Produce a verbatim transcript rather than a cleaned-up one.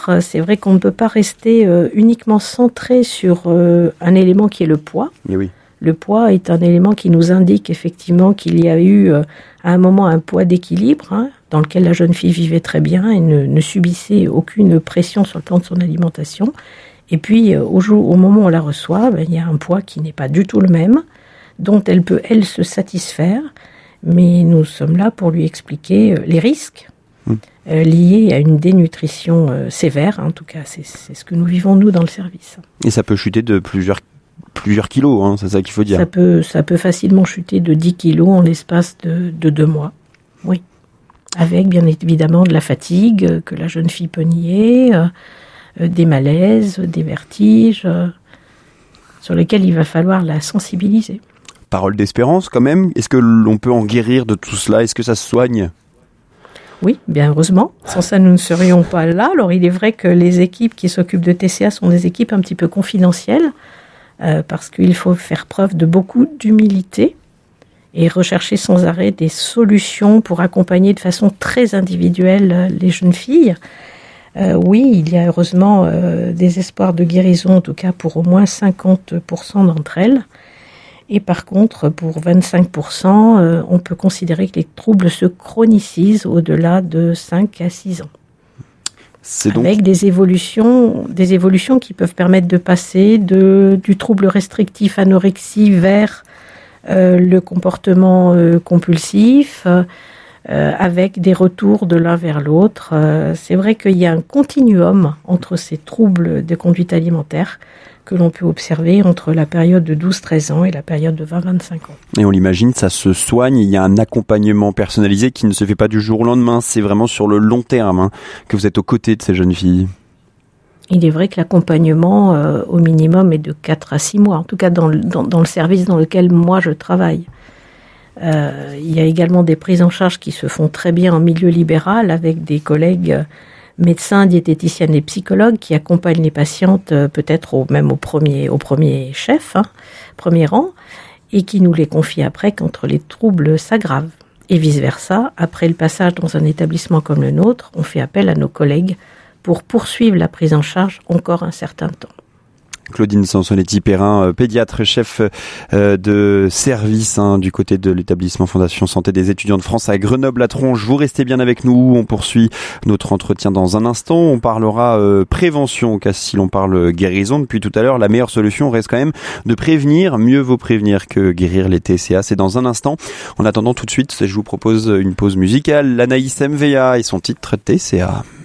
contre, c'est vrai qu'on ne peut pas rester euh, uniquement centré sur euh, un élément qui est le poids. Et oui. Le poids est un élément qui nous indique effectivement qu'il y a eu euh, à un moment un poids d'équilibre, hein, dans lequel la jeune fille vivait très bien et ne, ne subissait aucune pression sur le plan de son alimentation. Et puis, euh, au, jour, au moment où on la reçoit, ben, il y a un poids qui n'est pas du tout le même, dont elle peut, elle, se satisfaire. Mais nous sommes là pour lui expliquer euh, les risques mmh. euh, liés à une dénutrition euh, sévère. En tout cas, c'est, c'est ce que nous vivons, nous, dans le service. Et ça peut chuter de plusieurs Plusieurs kilos, hein, c'est ça qu'il faut dire. Ça peut, ça peut facilement chuter de dix kilos en l'espace de, de deux mois. Oui. Avec, bien évidemment, de la fatigue que la jeune fille peut nier, euh, des malaises, des vertiges, euh, sur lesquels il va falloir la sensibiliser. Parole d'espérance, quand même. Est-ce que l'on peut en guérir de tout cela ? Est-ce que ça se soigne ? Oui, bien heureusement. Sans ça, nous ne serions pas là. Alors, il est vrai que les équipes qui s'occupent de T C A sont des équipes un petit peu confidentielles. Euh, parce qu'il faut faire preuve de beaucoup d'humilité et rechercher sans arrêt des solutions pour accompagner de façon très individuelle euh, les jeunes filles. Euh, oui, il y a heureusement euh, des espoirs de guérison, en tout cas pour au moins cinquante pour cent d'entre elles. Et par contre, pour vingt-cinq pour cent, euh, on peut considérer que les troubles se chronicisent au-delà de cinq à six ans. C'est donc... Avec des évolutions, des évolutions qui peuvent permettre de passer de, du trouble restrictif anorexie vers euh, le comportement euh, compulsif, euh, avec des retours de l'un vers l'autre. Euh, c'est vrai qu'il y a un continuum entre ces troubles de conduite alimentaire que l'on peut observer entre la période de douze à treize ans et la période de vingt à vingt-cinq ans. Et on l'imagine, ça se soigne, il y a un accompagnement personnalisé qui ne se fait pas du jour au lendemain, c'est vraiment sur le long terme hein, que vous êtes aux côtés de ces jeunes filles. Il est vrai que l'accompagnement euh, au minimum est de quatre à six mois, en tout cas dans le, dans, dans le service dans lequel moi je travaille. Euh, il y a également des prises en charge qui se font très bien en milieu libéral avec des collègues euh, médecins, diététiciennes et psychologues qui accompagnent les patientes euh, peut-être au, même au premier, au premier chef, hein, premier rang, et qui nous les confient après quand les troubles s'aggravent. Et vice-versa, après le passage dans un établissement comme le nôtre, on fait appel à nos collègues pour poursuivre la prise en charge encore un certain temps. Claudine Sansonetti-Perrin, pédiatre, chef de service hein, du côté de l'établissement Fondation Santé des étudiants de France à Grenoble-la-Tronche. Vous restez bien avec nous, on poursuit notre entretien dans un instant. On parlera euh, prévention, car si l'on parle guérison depuis tout à l'heure, la meilleure solution reste quand même de prévenir. Mieux vaut prévenir que guérir les T C A. C'est dans un instant. En attendant tout de suite, je vous propose une pause musicale. L'Anaïs M V A et son titre T C A.